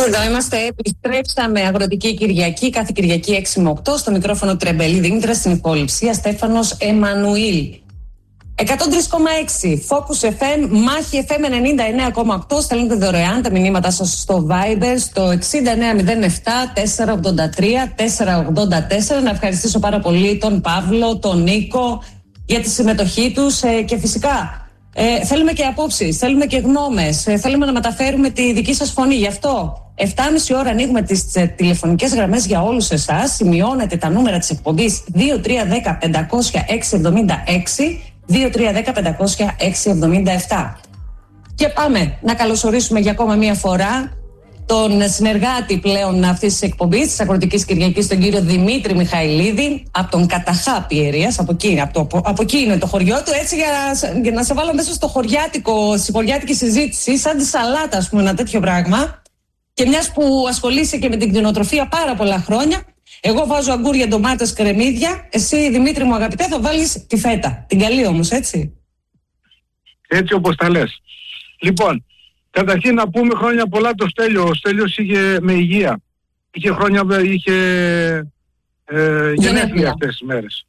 Εδώ είμαστε, επιστρέψαμε Αγροτική Κυριακή, κάθε Κυριακή 6 με 8, στο μικρόφωνο Τρεμπελή Δήμητρα, στην υποληψία Στέφανος Εμμανουήλ. 103,6 Focus FM, Μάχη FM 99,8. Στέλνετε δωρεάν τα μηνύματά σας στο Viber στο 6907 483 484. Να ευχαριστήσω πάρα πολύ τον Παύλο, τον Νίκο για τη συμμετοχή τους και φυσικά θέλουμε και απόψεις, θέλουμε και γνώμες, θέλουμε να μεταφέρουμε τη δική σας φωνή. Γι' αυτό 7.30 ώρα ανοίγουμε τις τηλεφωνικές γραμμές για όλους εσάς. Σημειώνετε τα νούμερα της εκπομπής 2310 500 676, 2310 500 677. Και πάμε να καλωσορίσουμε για ακόμα μία φορά τον συνεργάτη πλέον αυτής της εκπομπής, της Αγροτικής Κυριακής, τον κύριο Δημήτρη Μιχαηλίδη, από τον Καταχά Πιερίας, από εκεί είναι το χωριό του, έτσι για να σε βάλω μέσα στο χωριάτικη συζήτηση, σαν τη σαλάτα, ας πούμε, ένα τέτοιο πράγμα. Και μιας που ασχολείσαι και με την κτηνοτροφία πάρα πολλά χρόνια, εγώ βάζω αγκούρια, ντομάτες, κρεμμύδια. Εσύ, Δημήτρη μου αγαπητέ, θα βάλεις τη φέτα. Την καλή όμως, έτσι. Έτσι όπως τα λες. Λοιπόν, καταρχήν να πούμε χρόνια πολλά το Στέλιο. Ο Στέλιος είχε με υγεία. Είχε γενέθλια αυτές τις μέρες.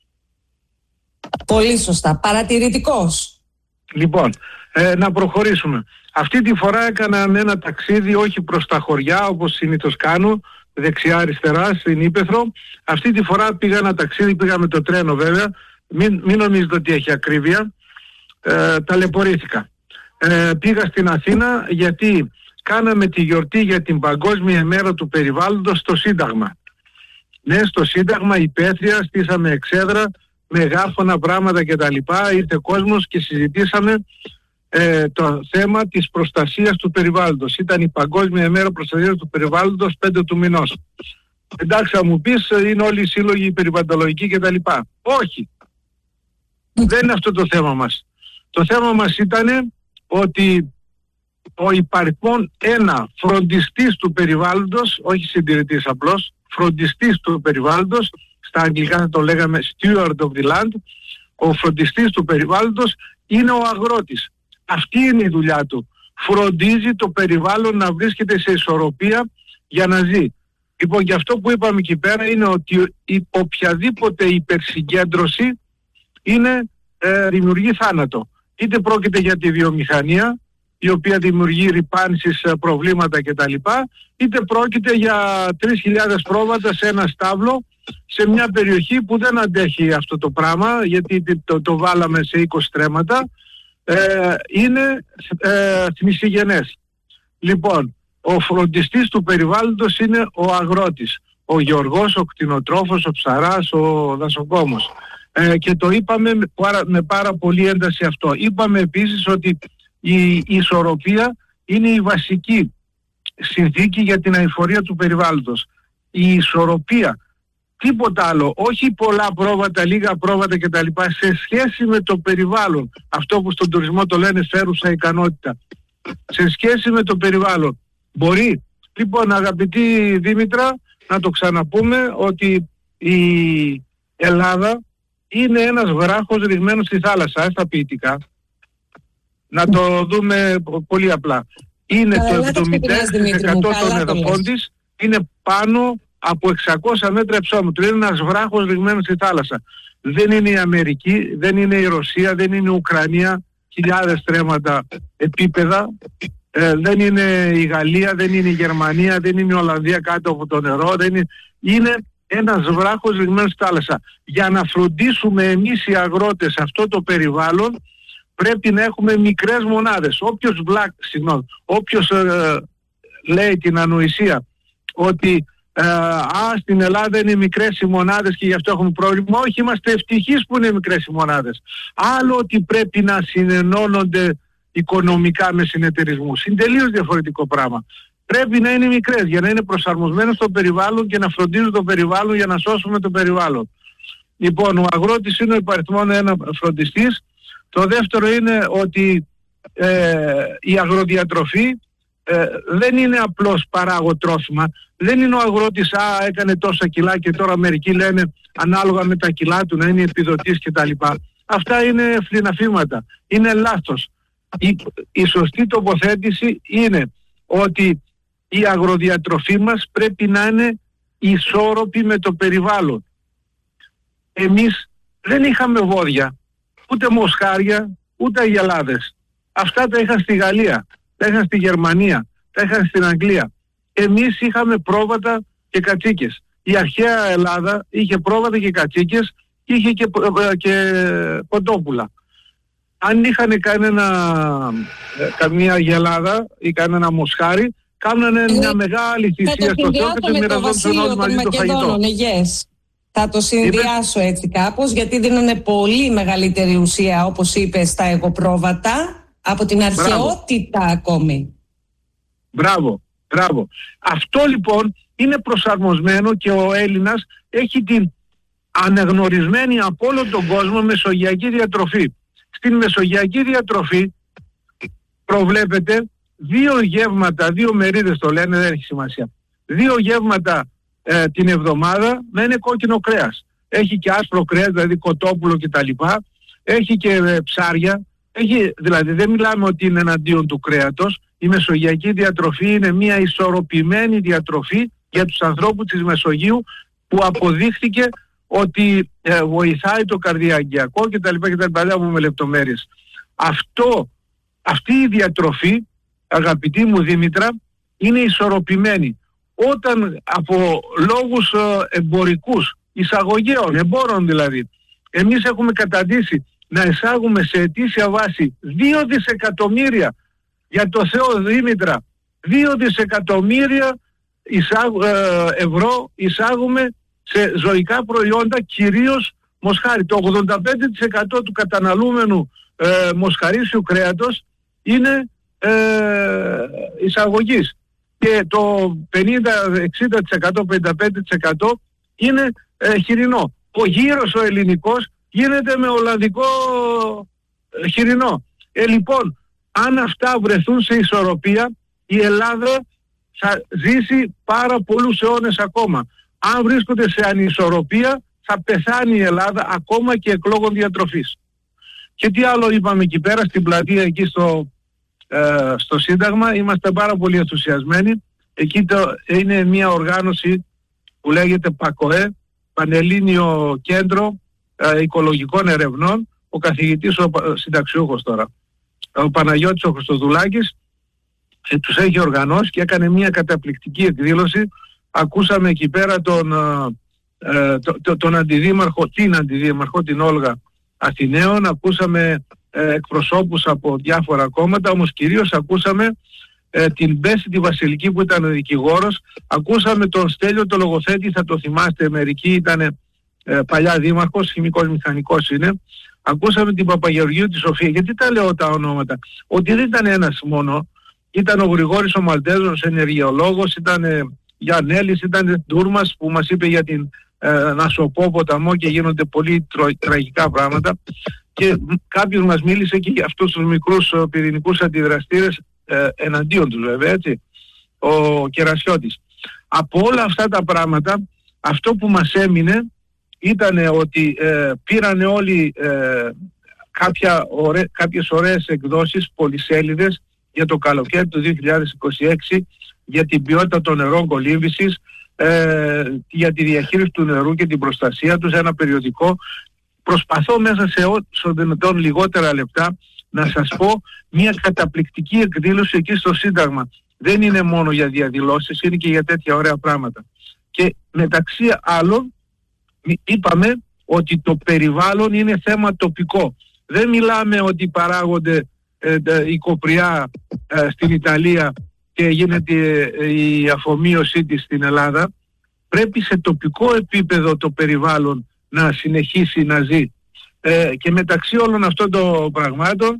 Πολύ σωστά. Παρατηρητικός. Λοιπόν, να προχωρήσουμε. Αυτή τη φορά έκαναν ένα ταξίδι όχι προς τα χωριά όπως συνήθως κάνω, δεξιά-αριστερά στην Ύπαιθρο. Αυτή τη φορά πήγα ένα ταξίδι, πήγα με το τρένο βέβαια. Μην νομίζετε ότι έχει ακρίβεια. Ταλαιπωρήθηκα. Πήγα στην Αθήνα γιατί κάναμε τη γιορτή για την Παγκόσμια ημέρα του περιβάλλοντος στο Σύνταγμα. Ναι, στο Σύνταγμα υπαίθρια, στήσαμε εξέδρα, μεγάφωνα, πράγματα κτλ. Ήρθε κόσμος και συζητήσαμε το θέμα της προστασίας του περιβάλλοντος. Ήταν η Παγκόσμια ημέρα προστασίας του περιβάλλοντος 5 του μηνός. Εντάξει, θα μου πεις, είναι όλοι οι σύλλογοι περιβαλλοντολογικοί κτλ. Όχι. Δεν είναι αυτό το θέμα μας. Το θέμα μας ήταν ότι ο υπαριθμόν ένα φροντιστής του περιβάλλοντος, όχι συντηρητής απλώς, φροντιστής του περιβάλλοντος, στα αγγλικά θα το λέγαμε steward of the land, ο φροντιστής του περιβάλλοντος είναι ο αγρότης. Αυτή είναι η δουλειά του. Φροντίζει το περιβάλλον να βρίσκεται σε ισορροπία για να ζει. Λοιπόν, και αυτό που είπαμε εκεί πέρα είναι ότι οποιαδήποτε υπερσυγκέντρωση δημιουργεί θάνατο. Είτε πρόκειται για τη βιομηχανία, η οποία δημιουργεί ρυπάνσεις, προβλήματα κτλ. Είτε πρόκειται για 3.000 πρόβατα σε ένα στάβλο, σε μια περιοχή που δεν αντέχει αυτό το πράγμα, γιατί το βάλαμε σε 20 στρέμματα, είναι θνησιγενές. Λοιπόν, ο φροντιστής του περιβάλλοντος είναι ο αγρότης, ο γεωργός, ο κτηνοτρόφος, ο ψαράς, ο δασοκόμος. Και το είπαμε με πάρα πολύ ένταση αυτό. Είπαμε επίσης ότι η ισορροπία είναι η βασική συνθήκη για την αειφορία του περιβάλλοντος. Η ισορροπία, τίποτα άλλο, όχι πολλά πρόβατα, λίγα πρόβατα κτλ. Σε σχέση με το περιβάλλον, αυτό που στον τουρισμό το λένε φέρουσα ικανότητα, σε σχέση με το περιβάλλον. Μπορεί, λοιπόν, αγαπητή Δήμητρα, να το ξαναπούμε ότι η Ελλάδα είναι ένας βράχος ρηγμένος στη θάλασσα, στα ποιητικά. Να το δούμε πολύ απλά. Είναι το 76% των εδαφών της, είναι πάνω από 600 μέτρα υψόμετρο. Είναι ένας βράχος ρηγμένος στη θάλασσα. Δεν είναι η Αμερική, δεν είναι η Ρωσία, δεν είναι η Ουκρανία, χιλιάδες στρέμματα επίπεδα. Δεν είναι η Γαλλία, δεν είναι η Γερμανία, δεν είναι η Ολλανδία κάτω από το νερό. Είναι ένας βράχος ρηγμένος στη θάλασσα. Για να φροντίσουμε εμείς οι αγρότες αυτό το περιβάλλον, πρέπει να έχουμε μικρές μονάδες. Όποιος λέει την ανοησία ότι στην Ελλάδα είναι μικρές οι μονάδες και γι' αυτό έχουμε πρόβλημα. Όχι, είμαστε ευτυχείς που είναι μικρές οι μονάδες. Άλλο ότι πρέπει να συνενώνονται οικονομικά με συνεταιρισμούς. Είναι τελείως διαφορετικό πράγμα. Πρέπει να είναι μικρές για να είναι προσαρμοσμένες στο περιβάλλον και να φροντίζουν το περιβάλλον για να σώσουμε το περιβάλλον. Λοιπόν, ο αγρότης είναι ο υπαριθμόν ένα φροντιστής. Το δεύτερο είναι ότι η αγροδιατροφή δεν είναι απλώς παράγω τρόφιμα. Δεν είναι ο αγρότης έκανε τόσα κιλά και τώρα μερικοί λένε ανάλογα με τα κιλά του να είναι επιδοτής κτλ. Αυτά είναι φλιναφήματα. Είναι λάθος. Η σωστή τοποθέτηση είναι ότι η αγροδιατροφή μας πρέπει να είναι ισόρροπη με το περιβάλλον. Εμείς δεν είχαμε βόδια, ούτε μοσχάρια, ούτε αγελάδες. Αυτά τα είχαν στη Γαλλία, τα είχαν στη Γερμανία, τα είχαν στην Αγγλία. Εμείς είχαμε πρόβατα και κατσίκες. Η αρχαία Ελλάδα είχε πρόβατα και κατσίκες, είχε και κοτόπουλα. Αν είχαν καμία αγελάδα ή κανένα μοσχάρι, κάνανε μια μεγάλη θυσία στο Θεό και το μοιραζόντουσαν όλοι μαζί το φαγητό. Θα το συνδυάσω έτσι κάπως, γιατί δίνανε πολύ μεγαλύτερη ουσία, όπως είπες, στα εγωπρόβατα από την αρχαιότητα ακόμη. Μπράβο. Αυτό λοιπόν είναι προσαρμοσμένο και ο Έλληνας έχει την αναγνωρισμένη από όλο τον κόσμο μεσογειακή διατροφή. Στην μεσογειακή διατροφή προβλέπεται 2 γεύματα, 2 μερίδες το λένε, δεν έχει σημασία. 2 γεύματα την εβδομάδα να είναι κόκκινο κρέας. Έχει και άσπρο κρέας, δηλαδή κοτόπουλο κτλ. Έχει και ψάρια. Δηλαδή δεν μιλάμε ότι είναι εναντίον του κρέατος. Η μεσογειακή διατροφή είναι μια ισορροπημένη διατροφή για τους ανθρώπους της Μεσογείου που αποδείχθηκε ότι βοηθάει το καρδιαγγειακό κτλ. Δεν έχουμε λεπτομέρειες. Αυτή η διατροφή, αγαπητή μου Δήμητρα, είναι ισορροπημένη. Όταν από λόγους εμπορικούς, εισαγωγέων, εμπόρων δηλαδή, εμείς έχουμε καταντήσει να εισάγουμε σε ετήσια βάση 2 δισεκατομμύρια, για το Θεό Δήμητρα, 2 δισεκατομμύρια ευρώ εισάγουμε σε ζωικά προϊόντα, κυρίως μοσχάρι. Το 85% του καταναλούμενου μοσχαρίσιου κρέατος είναι εισαγωγής και το 50-60%, 55% είναι χοιρινό. Ο γύρος ο ελληνικός γίνεται με ολλανδικό χοιρινό. Λοιπόν, αν αυτά βρεθούν σε ισορροπία, η Ελλάδα θα ζήσει πάρα πολλούς αιώνες ακόμα. Αν βρίσκονται σε ανισορροπία, θα πεθάνει η Ελλάδα ακόμα και εκλόγων διατροφής. Και τι άλλο είπαμε εκεί πέρα στην πλατεία, εκεί στο Σύνταγμα, είμαστε πάρα πολύ ενθουσιασμένοι. Εκεί είναι μια οργάνωση που λέγεται ΠΑΚΟΕ, Πανελλήνιο Κέντρο Οικολογικών Ερευνών, ο καθηγητής, ο συνταξιούχος τώρα, ο Παναγιώτης ο Χριστοδουλάκης, τους έχει οργανώσει και έκανε μια καταπληκτική εκδήλωση. Ακούσαμε εκεί πέρα τον αντιδήμαρχο, την Όλγα Αθηναίων, ακούσαμε εκπροσώπους από διάφορα κόμματα, όμως κυρίως ακούσαμε την Μπέση τη Βασιλική που ήταν δικηγόρος, ακούσαμε τον Στέλιο το λογοθέτη, θα το θυμάστε μερικοί, ήταν παλιά δήμαρχος, χημικός μηχανικός είναι, ακούσαμε την Παπαγεωργίου τη Σοφία. Γιατί τα λέω τα ονόματα? Ότι δεν ήταν ένας μόνο, ήταν ο Γρηγόρης ο Μαλτέζος, ενεργειολόγος, ήταν Γιαννέλης, ήταν Τούρμας που μας είπε για την Νασοπό ποταμό και γίνονται πολύ τραγικά πράγματα, και κάποιος μας μίλησε και για αυτούς τους μικρούς πυρηνικούς αντιδραστήρες εναντίον τους βέβαια, έτσι, ο Κερασιώτης. Από όλα αυτά τα πράγματα, αυτό που μας έμεινε ήταν ότι πήρανε όλοι κάποιες ωραίες εκδόσεις, πολυσέλιδες, για το καλοκαίρι του 2026, για την ποιότητα των νερών κολύμβησης, για τη διαχείριση του νερού και την προστασία τους, ένα περιοδικό. Προσπαθώ μέσα σε όσο δυνατόν λιγότερα λεπτά να σας πω μια καταπληκτική εκδήλωση εκεί στο Σύνταγμα. Δεν είναι μόνο για διαδηλώσεις, είναι και για τέτοια ωραία πράγματα. Και μεταξύ άλλων είπαμε ότι το περιβάλλον είναι θέμα τοπικό. Δεν μιλάμε ότι παράγονται η κοπριά στην Ιταλία και γίνεται η αφομοίωσή της στην Ελλάδα. Πρέπει σε τοπικό επίπεδο το περιβάλλον να συνεχίσει να ζει. Και μεταξύ όλων αυτών των πραγμάτων,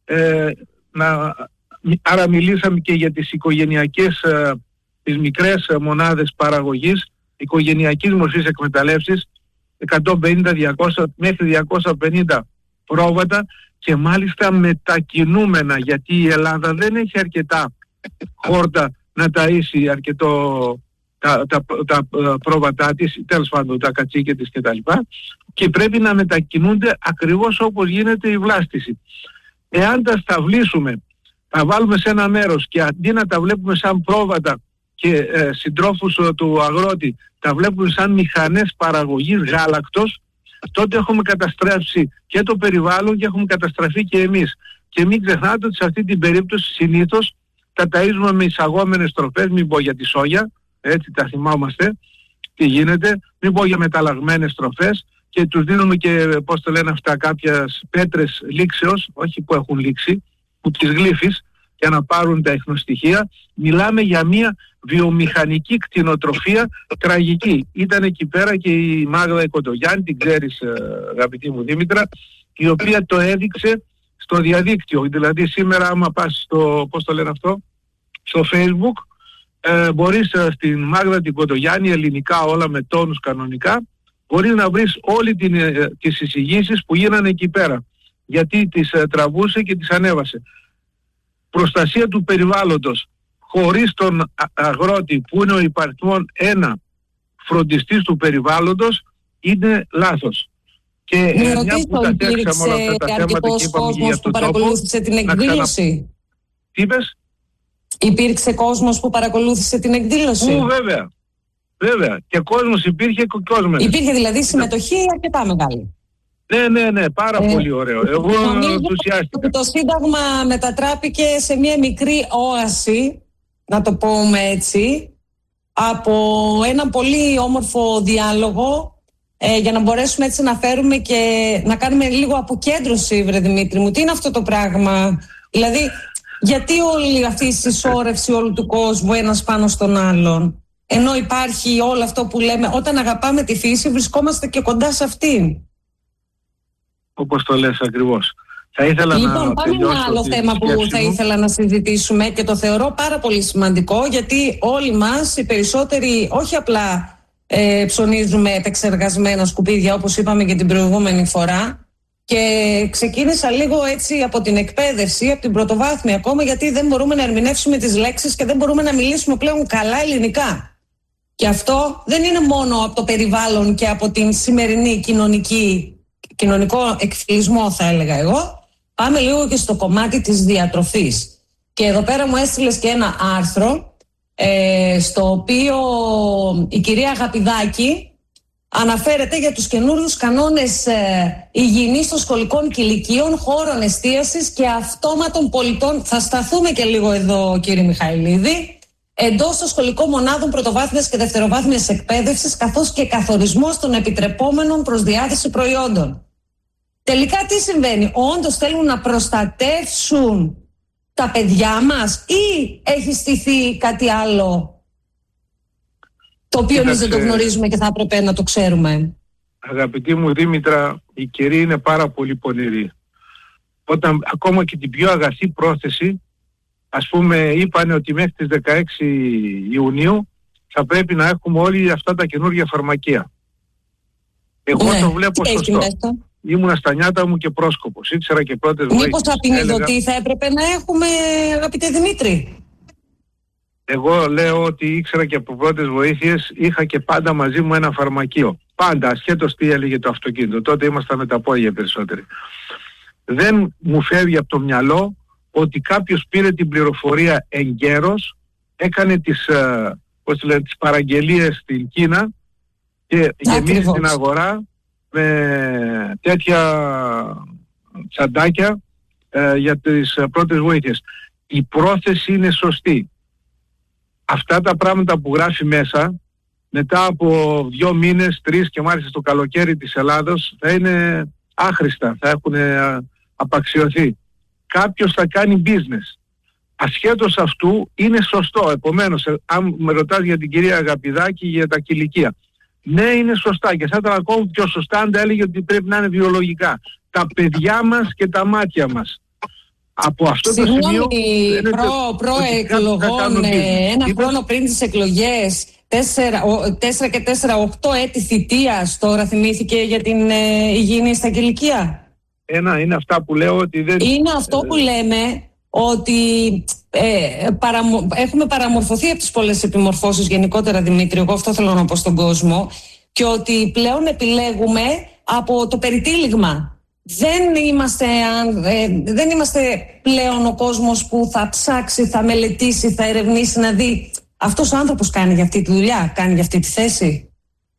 άρα μιλήσαμε και για τις οικογενειακές, τις μικρές μονάδες παραγωγής, οικογενειακής μορφής εκμεταλλεύσεις, 150-200 μέχρι 250 πρόβατα, και μάλιστα μετακινούμενα, γιατί η Ελλάδα δεν έχει αρκετά χόρτα να ταΐσει αρκετό τα πρόβατά της, τέλος πάντων τα κατσίκια της κτλ. Και πρέπει να μετακινούνται ακριβώς όπως γίνεται η βλάστηση. Εάν τα σταυλίσουμε, τα βάλουμε σε ένα μέρος και αντί να τα βλέπουμε σαν πρόβατα και συντρόφους του αγρότη τα βλέπουν σαν μηχανές παραγωγής γάλακτος, τότε έχουμε καταστρέψει και το περιβάλλον και έχουμε καταστραφεί και εμείς. Και μην ξεχνάτε ότι σε αυτή την περίπτωση συνήθως τα ταΐζουμε με εισαγόμενες τροφές, μην πω για τη σόγια, έτσι τα θυμάμαστε τι γίνεται, μην πω για μεταλλαγμένες τροφές, και τους δίνουμε και, πώς το λένε αυτά, κάποιες πέτρες λήξεως, όχι που έχουν λήξει, που τις γλύφεις για να πάρουν τα ιχνοστοιχεία. Μιλάμε για μια βιομηχανική κτηνοτροφία τραγική. Ήταν εκεί πέρα και η Μάγδα Κοντογιάννη, την ξέρεις αγαπητή μου Δήμητρα, η οποία το έδειξε στο διαδίκτυο. Δηλαδή σήμερα άμα πας στο, πώς το λένε αυτό, στο Facebook, μπορείς στην Μάγδα την Κοντογιάννη, ελληνικά όλα με τόνους κανονικά, μπορείς να βρεις όλες τις εισηγήσεις που γίνανε εκεί πέρα. Γιατί τις τραβούσε και τις ανέβασε. Προστασία του περιβάλλοντος χωρίς τον αγρότη που είναι ο υπαριθμόν ένα φροντιστής του περιβάλλοντος είναι λάθος. Και μια που τα τέξαμε όλα αυτά τα θέματα και είπαμε για τον τόπο, παρακολούθησε την εκδήλωση. Τι είπες? Υπήρξε κόσμος που παρακολούθησε την εκδήλωση? Βέβαια. Βέβαια. Και κόσμος υπήρχε και κόσμος. Υπήρχε δηλαδή συμμετοχή αρκετά μεγάλη. Ναι, πάρα πολύ ωραίο. Εγώ ενθουσιάστηκα. Το Σύνταγμα μετατράπηκε σε μια μικρή όαση, να το πούμε έτσι, από ένα πολύ όμορφο διάλογο, για να μπορέσουμε έτσι να φέρουμε και να κάνουμε λίγο αποκέντρωση, βρε Δημήτρη μου. Τι είναι αυτό το πράγμα? Δηλαδή, γιατί όλη αυτή η συσσόρευση όλου του κόσμου ένας πάνω στον άλλον, ενώ υπάρχει όλο αυτό που λέμε, όταν αγαπάμε τη φύση βρισκόμαστε και κοντά σε αυτήν. Όπως το λες ακριβώς. Θα ήθελα λοιπόν, πάμε ένα άλλο θέμα που θα ήθελα να συζητήσουμε και το θεωρώ πάρα πολύ σημαντικό, γιατί όλοι μας, οι περισσότεροι, όχι απλά ψωνίζουμε επεξεργασμένα σκουπίδια όπως είπαμε και την προηγούμενη φορά, και ξεκίνησα λίγο έτσι από την εκπαίδευση, από την πρωτοβάθμια ακόμα, γιατί δεν μπορούμε να ερμηνεύσουμε τις λέξεις και δεν μπορούμε να μιλήσουμε πλέον καλά ελληνικά. Και αυτό δεν είναι μόνο από το περιβάλλον και από την σημερινή κοινωνικό εκφυλισμό, θα έλεγα εγώ. Πάμε λίγο και στο κομμάτι της διατροφής. Και εδώ πέρα μου έστειλες και ένα άρθρο, στο οποίο η κυρία Αγαπηδάκη αναφέρεται για τους καινούριους κανόνες υγιεινής των σχολικών κηλικίων, χώρων εστίασης και αυτόματων πολιτών. Θα σταθούμε και λίγο εδώ, κύριε Μιχαηλίδη. Εντός των σχολικών μονάδων πρωτοβάθμιας και δευτεροβάθμιας εκπαίδευσης, καθώς και καθορισμός των επιτρεπόμενων προς διάθεση προϊόντων. Τελικά τι συμβαίνει? Όντως θέλουν να προστατεύσουν τα παιδιά μας ή έχει στηθεί κάτι άλλο το οποίο εμείς δεν το γνωρίζουμε και θα έπρεπε να το ξέρουμε? Αγαπητή μου Δήμητρα, η καιρή είναι πάρα πολύ πονηρή. Όταν ακόμα και την πιο αγαθή πρόθεση, ας πούμε, είπανε ότι μέχρι τις 16 Ιουνίου θα πρέπει να έχουμε όλοι αυτά τα καινούργια φαρμακεία. Εγώ το βλέπω σωστό. Ήμουνα στα νιάτα μου και πρόσκοπος. Ήξερα και πρώτες βοήθειες. Μήπως απεινιδωτή θα έπρεπε να έχουμε, αγαπητέ Δημήτρη? Εγώ λέω ότι ήξερα και από πρώτες βοήθειες, είχα και πάντα μαζί μου ένα φαρμακείο. Πάντα, ασχέτως τι έλεγε το αυτοκίνητο. Τότε ήμασταν με τα πόδια περισσότεροι. Δεν μου φεύγει από το μυαλό ότι κάποιος πήρε την πληροφορία εγκαίρος, έκανε τις παραγγελίες στην Κίνα και γεμίζει την αγορά με τέτοια τσαντάκια για τις πρώτες βοήθειες. Η πρόθεση είναι σωστή. Αυτά τα πράγματα που γράφει μέσα, μετά από 2 μήνες, 3 και μάλιστα στο καλοκαίρι της Ελλάδος, θα είναι άχρηστα, θα έχουν απαξιωθεί. Κάποιος θα κάνει business. Ασχέτως αυτού είναι σωστό. Επομένως, αν με ρωτάς για την κυρία Αγαπηδάκη για τα κηλικία, ναι, είναι σωστά, και θα ήταν ακόμα πιο σωστά αν τα έλεγε ότι πρέπει να είναι βιολογικά. Τα παιδιά μας και τα μάτια μας. Από αυτό το σημείο... Προεκλογών, ένα χρόνο πριν τις εκλογές, 4 και 4, 8 έτη θητείας, τώρα θυμήθηκε για την υγιεινή στα κηλικία. Είναι αυτά που λέω ότι δεν... Είναι αυτό που λέμε, ότι έχουμε παραμορφωθεί από τις πολλές επιμορφώσεις γενικότερα, Δημήτρη, εγώ αυτό θέλω να πω στον κόσμο, και ότι πλέον επιλέγουμε από το περιτύλιγμα. Δεν είμαστε πλέον ο κόσμος που θα ψάξει, θα μελετήσει, θα ερευνήσει, να δει αυτός ο άνθρωπος κάνει για αυτή τη δουλειά, κάνει για αυτή τη θέση?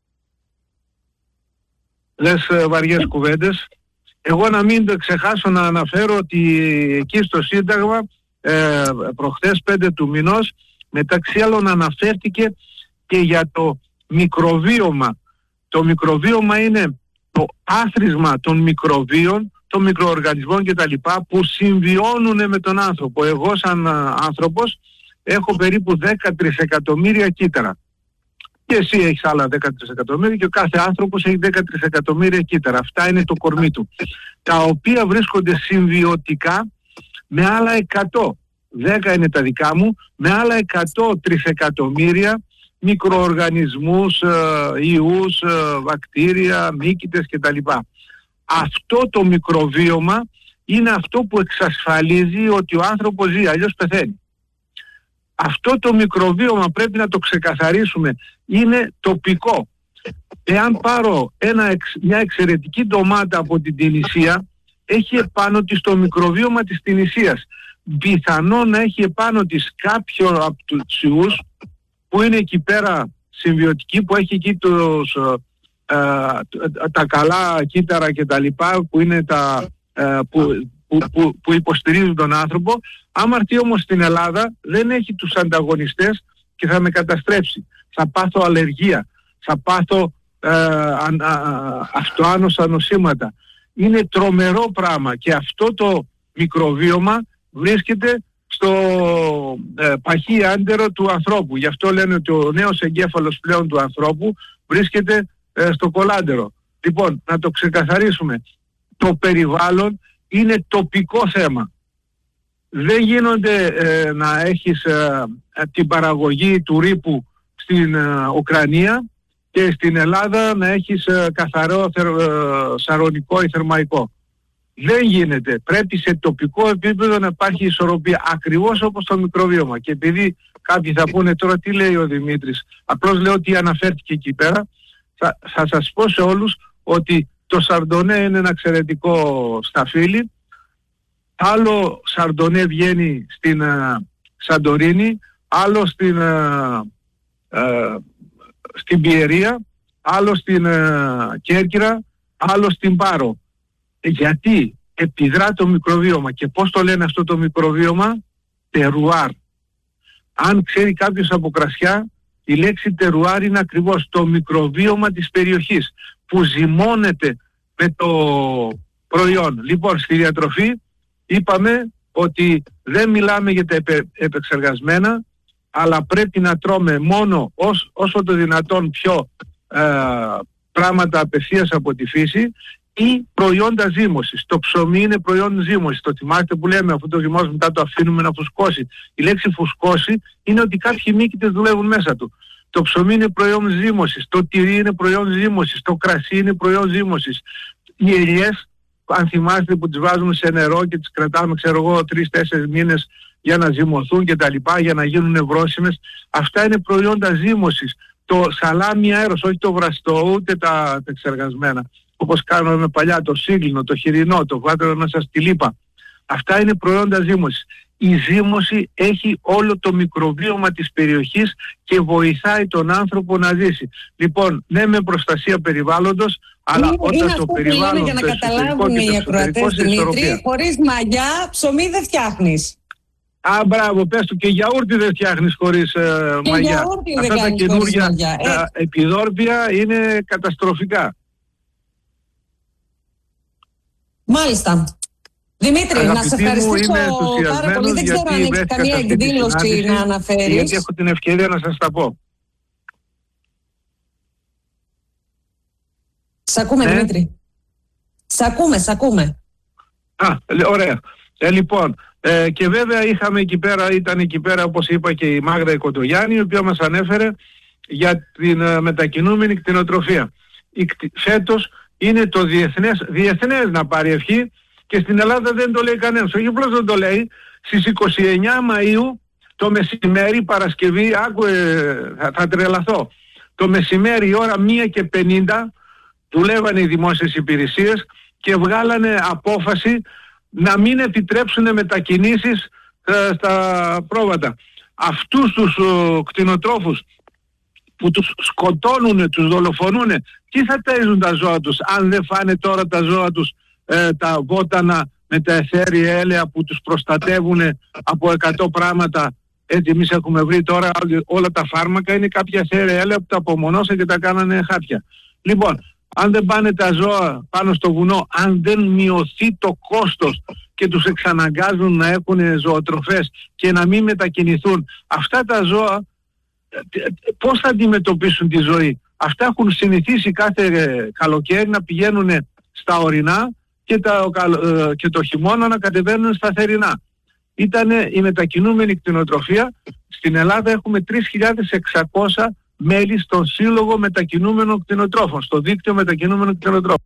Λες βαριές κουβέντες. Εγώ να μην ξεχάσω να αναφέρω ότι εκεί στο Σύνταγμα προχθές 5 του μηνός μεταξύ άλλων αναφέρθηκε και για το μικροβίωμα. Το μικροβίωμα είναι το άθροισμα των μικροβίων, των μικροοργανισμών κτλ. Που συμβιώνουν με τον άνθρωπο. Εγώ σαν άνθρωπος έχω περίπου 10 τρισεκατομμύρια κύτταρα. Και εσύ έχεις άλλα 10 τρισεκατομμύρια και ο κάθε άνθρωπος έχει 10 τρισεκατομμύρια κύτταρα. Αυτά είναι το κορμί του. Τα οποία βρίσκονται συμβιωτικά με άλλα 100. 10 είναι τα δικά μου, με άλλα 100 τρισεκατομμύρια μικροοργανισμούς, ιούς, βακτήρια, μύκητες κτλ. Αυτό το μικροβίωμα είναι αυτό που εξασφαλίζει ότι ο άνθρωπος ζει, αλλιώς πεθαίνει. Αυτό το μικροβίωμα πρέπει να το ξεκαθαρίσουμε. Είναι τοπικό. Εάν πάρω μια εξαιρετική ντομάτα από την Τινησία, έχει επάνω της το μικροβίωμα της Τινησίας. Πιθανόν να έχει επάνω της κάποιο από τους ιούς που είναι εκεί πέρα συμβιωτικοί, που έχει εκεί τα καλά κύτταρα και τα λοιπά, που είναι που υποστηρίζουν τον άνθρωπο. Άμα έρθει όμως στην Ελλάδα δεν έχει τους ανταγωνιστές και θα με καταστρέψει. Θα πάθω αλλεργία, θα πάθω αυτοάνωσα νοσήματα. Είναι τρομερό πράγμα και αυτό το μικροβίωμα βρίσκεται στο παχύ άντερο του ανθρώπου. Γι' αυτό λένε ότι ο νέος εγκέφαλος πλέον του ανθρώπου βρίσκεται στο κολάντερο. Λοιπόν, να το ξεκαθαρίσουμε. Το περιβάλλον είναι τοπικό θέμα. Δεν γίνονται να έχεις την παραγωγή του ρήπου στην Ουκρανία και στην Ελλάδα να έχεις καθαρό σαρωνικό ή θερμαϊκό. Δεν γίνεται. Πρέπει σε τοπικό επίπεδο να υπάρχει ισορροπία, ακριβώς όπως το μικροβίωμα. Και επειδή κάποιοι θα πούνε τώρα τι λέει ο Δημήτρης, απλώς λέω ότι αναφέρθηκε εκεί πέρα, θα σας πω σε όλους ότι το Σαρντονέ είναι ένα εξαιρετικό σταφύλι. Άλλο Σαρντονέ βγαίνει στην Σαντορίνη, άλλο στην Πιερία, άλλο στην Κέρκυρα, άλλο στην Πάρο. Γιατί επιδρά το μικροβίωμα. Και πώς το λένε αυτό το μικροβίωμα? Τερουάρ. Αν ξέρει κάποιος από κρασιά, η λέξη τερουάρ είναι ακριβώς το μικροβίωμα της περιοχής που ζυμώνεται με το προϊόν. Λοιπόν, στη διατροφή είπαμε ότι δεν μιλάμε για τα επεξεργασμένα, αλλά πρέπει να τρώμε μόνο όσο το δυνατόν πιο πράγματα απευθείας από τη φύση ή προϊόντα ζύμωσης. Το ψωμί είναι προϊόν ζύμωσης. Το θυμάστε που λέμε, αφού το ζυμώσουμε μετά το αφήνουμε να φουσκώσει. Η λέξη φουσκώσει είναι ότι κάποιοι μύκητες δουλεύουν μέσα του. Το ψωμί είναι προϊόν ζύμωσης, το τυρί είναι προϊόν ζύμωσης, το κρασί είναι προϊόν ζύμωσης. Οι ελιές, αν θυμάστε, που τις βάζουμε σε νερό και τις κρατάμε, ξέρω εγώ, 3-4 μήνες για να ζυμωθούν και τα λοιπά, για να γίνουν βρώσιμες, αυτά είναι προϊόντα ζύμωσης. Το σαλάμι αέρος, όχι το βραστό, ούτε τα εξεργασμένα. Όπως κάνουμε παλιά, το σύγκλινο, το χοιρινό, το βάτερο μέσα στη λίπα. Αυτά είναι προϊόντα ζύμωσης. Η ζύμωση έχει όλο το μικροβίωμα της περιοχής και βοηθάει τον άνθρωπο να ζήσει. Λοιπόν, ναι, με προστασία περιβάλλοντος, αλλά όταν το περιβάλλον, για να καταλάβουν οι ακροατές, Δημήτρη, χωρίς μαγιά ψωμί δεν φτιάχνεις. Α, μπράβο, πες του, και γιαούρτι δεν φτιάχνεις χωρίς μαγιά. Αυτά τα καινούργια επιδόρπια είναι καταστροφικά. Μάλιστα. Δημήτρη, να σε ευχαριστήσω πάρα πολύ. Δεν ξέρω αν έχεις καμία εκδήλωση να αναφέρεις. Γιατί έχω την ευκαιρία να σας τα πω. Σ' ακούμε, Δημήτρη. Σ' ακούμε. Α, ωραία. Λοιπόν, και βέβαια ήταν εκεί πέρα, όπως είπα, και η Μάγδα η Κοντογιάννη, η οποία μας ανέφερε για την μετακινούμενη κτηνοτροφία. Φέτος είναι το διεθνές να πάρει ευχή, και στην Ελλάδα δεν το λέει κανένας. Όχι απλώς δεν το λέει. Στις 29 Μαΐου το μεσημέρι, Παρασκευή, θα τρελαθώ. Το μεσημέρι, η ώρα 1:50, δουλεύανε οι δημόσιες υπηρεσίες και βγάλανε απόφαση να μην επιτρέψουν μετακινήσεις στα πρόβατα. αυτούς τους κτηνοτρόφους που τους σκοτώνουν, τους δολοφονούν, τι θα ταΐζουν τα ζώα τους αν δεν φάνε τώρα τα ζώα τους τα βότανα με τα αιθέρια έλαια που τους προστατεύουν από 100 πράγματα. Έτσι εμείς έχουμε βρει τώρα όλα τα φάρμακα είναι κάποια αιθέρια έλαια που τα απομονώσαν και τα κάνανε χάπια. Λοιπόν, αν δεν πάνε τα ζώα πάνω στο βουνό, αν δεν μειωθεί το κόστος και τους εξαναγκάζουν να έχουν ζωοτροφές και να μην μετακινηθούν, αυτά τα ζώα πώς θα αντιμετωπίσουν τη ζωή? Αυτά έχουν συνηθίσει κάθε καλοκαίρι να πηγαίνουν στα ορεινά και το χειμώνα να κατεβαίνουν στα θερινά. Ήτανε η μετακινούμενη κτηνοτροφία. Στην Ελλάδα έχουμε 3.600 μέλη στον Σύλλογο Μετακινούμενων Κτηνοτρόφων, στο δίκτυο Μετακινούμενων Κτηνοτρόφων.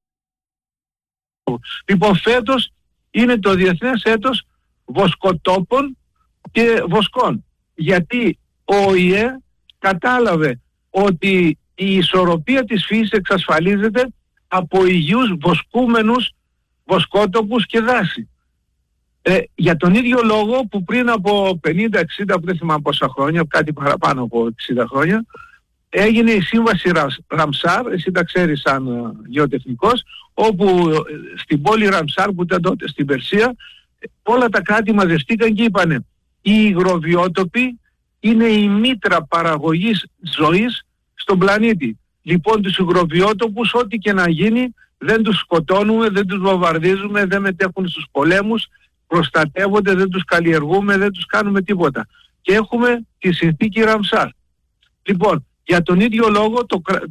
Λοιπόν, φέτος είναι το Διεθνές Έτος Βοσκοτόπων και Βοσκών. Γιατί ο ΟΗΕ κατάλαβε ότι η ισορροπία της φύσης εξασφαλίζεται από υγιούς βοσκούμενους βοσκότοπους και δάση. Για τον ίδιο λόγο που πριν από 50-60, που δεν θυμάμαι πόσα χρόνια, κάτι παραπάνω από 60 χρόνια, έγινε η Σύμβαση Ραμσάρ, εσύ τα ξέρεις σαν γεωτεχνικός, όπου στην πόλη Ραμσάρ που ήταν τότε στην Περσία, όλα τα κράτη μαζευτήκαν και είπανε οι υγροβιότοποι είναι η μήτρα παραγωγής ζωής στον πλανήτη. Λοιπόν, τους υγροβιότοπους ό,τι και να γίνει δεν τους σκοτώνουμε, δεν τους βομβαρδίζουμε, δεν μετέχουν στους πολέμους, προστατεύονται, δεν τους καλλιεργούμε, δεν τους κάνουμε τίποτα. Και έχουμε τη συνθήκη Ραμσάρ. Λοιπόν, για τον ίδιο λόγο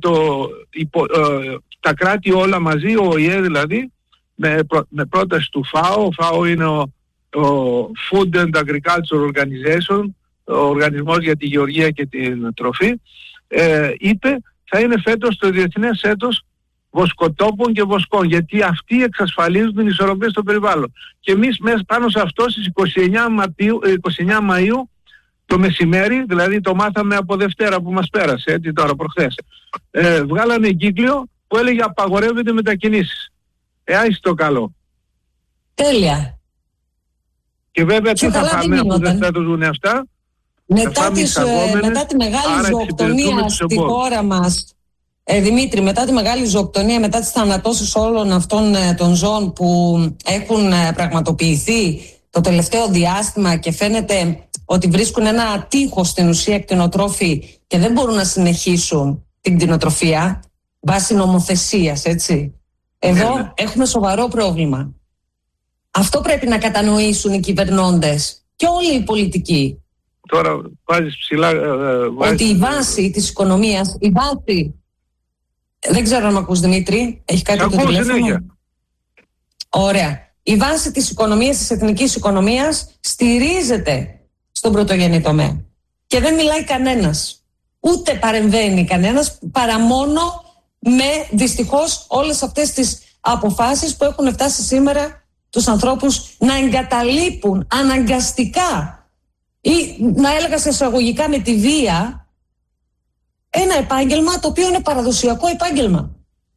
τα κράτη όλα μαζί, ο ΟΗΕ δηλαδή, με πρόταση του ΦΑΟ, ο ΦΑΟ είναι ο Food and Agriculture Organization, ο Οργανισμός για τη Γεωργία και την Τροφή, είπε θα είναι φέτος το Διεθνές Έτος Βοσκοτόπων και Βοσκών, γιατί αυτοί εξασφαλίζουν την ισορροπία στο περιβάλλον. Και εμείς μέσα πάνω σε αυτό στις 29 Μαΐου το μεσημέρι, δηλαδή το μάθαμε από Δευτέρα που μας πέρασε, έτσι τώρα προχθές, βγάλανε εγκύκλιο που έλεγε απαγορεύεται μετακινήσεις. Άισε το καλό. Τέλεια. Και βέβαια τι θα φάμε αφού δεν θα το δουν αυτά? Μετά τη μεγάλη ζωοκτονία στη χώρα μας, Δημήτρη, μετά τη μεγάλη ζωοκτονία, μετά τις θανατώσεις όλων αυτών των ζώων που έχουν πραγματοποιηθεί το τελευταίο διάστημα και φαίνεται ότι βρίσκουν ένα τείχος στην ουσία κτηνοτρόφοι και δεν μπορούν να συνεχίσουν την κτηνοτροφία βάσει νομοθεσίας, έτσι. Εδώ έχουμε σοβαρό πρόβλημα. Αυτό πρέπει να κατανοήσουν οι κυβερνώντες και όλοι οι πολιτικοί. Τώρα βάζεις ψηλά... ότι η βάση της οικονομίας, η βάση... Δεν ξέρω αν με ακούς, Δημήτρη, έχει κάτι το τηλέφωνο? Συνέχεια. Ωραία. Η βάση της οικονομίας, της εθνικής οικονομίας στηρίζεται στον πρωτογενή τομέα. Και δεν μιλάει κανένας. Ούτε παρεμβαίνει κανένας, παρά μόνο με δυστυχώς όλες αυτές τις αποφάσεις που έχουν φτάσει σήμερα τους ανθρώπους να εγκαταλείπουν αναγκαστικά ή να έλεγα σε εισαγωγικά με τη βία ένα επάγγελμα το οποίο είναι παραδοσιακό επάγγελμα.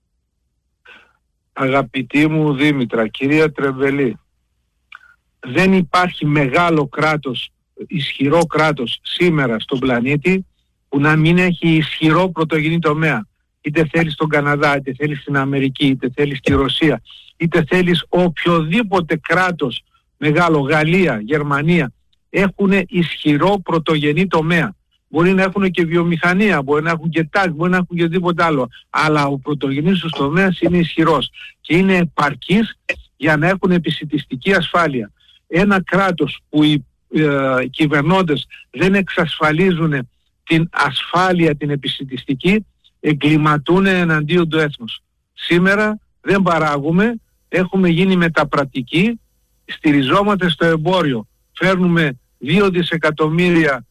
Αγαπητή μου Δήμητρα, κυρία Τρεμβελή, δεν υπάρχει μεγάλο κράτος, ισχυρό κράτος σήμερα στον πλανήτη που να μην έχει ισχυρό πρωτογενή τομέα. Είτε θέλεις τον Καναδά, είτε θέλεις την Αμερική, είτε θέλεις τη Ρωσία, είτε θέλεις οποιοδήποτε κράτος μεγάλο, Γαλλία, Γερμανία, έχουν ισχυρό πρωτογενή τομέα. Μπορεί να έχουν και βιομηχανία, μπορεί να έχουν και τάκ, μπορεί να έχουν και τίποτα άλλο. Αλλά ο πρωτογενής τους τομέας είναι ισχυρός και είναι επαρκής για να έχουν επισιτιστική ασφάλεια. Ένα κράτος που οι κυβερνώντες δεν εξασφαλίζουν την ασφάλεια, την επισιτιστική, εγκληματούν εναντίον του έθνους. Σήμερα δεν παράγουμε, έχουμε γίνει μεταπρατικοί, στηριζόμαστε στο εμπόριο. Φέρνουμε 2 δισεκατομμύρια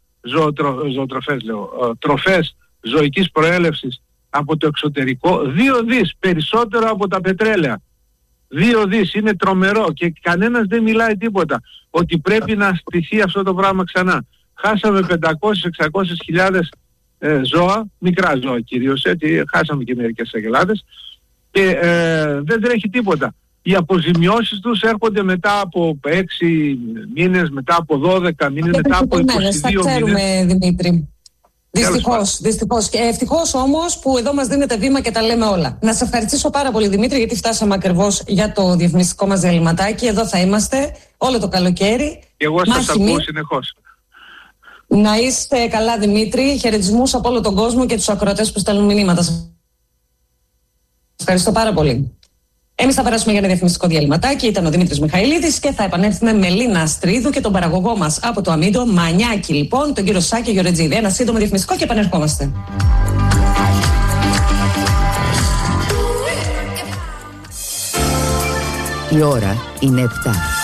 τροφές ζωικής προέλευσης από το εξωτερικό, 2 δις περισσότερο από τα πετρέλαια. 2 δις, είναι τρομερό και κανένας δεν μιλάει τίποτα ότι πρέπει να στηθεί αυτό το πράγμα ξανά. Χάσαμε 500-600 χιλιάδες ζώα, μικρά ζώα κυρίως, έτσι, χάσαμε και μερικές αγελάδες και δεν τρέχει τίποτα. οι αποζημιώσεις τους έρχονται μετά από 6 μήνες, μετά από 12 μήνες, μετά από 22 μήνες. Θα ξέρουμε, Δημήτρη. Δυστυχώς. Και ευτυχώς όμως που εδώ μας δίνετε βήμα και τα λέμε όλα. Να σε ευχαριστήσω πάρα πολύ, Δημήτρη, γιατί φτάσαμε ακριβώς για το διαφημιστικό μας διαλυματάκι. Εδώ θα είμαστε όλο το καλοκαίρι. Και εγώ σας ακούω συνεχώς. Να είστε καλά, Δημήτρη. Χαιρετισμούς από όλο τον κόσμο και τους ακροατές που στέλνουν μηνύματα. Ευχαριστώ πάρα πολύ. Εμείς θα περάσουμε για ένα διαφημιστικό διαλυματάκι. Ήταν ο Δημήτρης Μιχαηλίδης και θα επανέλθουμε με Λίνα Αστρίδου και τον παραγωγό μας από το Αμίντο, Μανιάκη λοιπόν, τον κύριο Σάκη Γεωρετζίδη. Ένα σύντομο διαφημιστικό και επανερχόμαστε. Η ώρα είναι 7.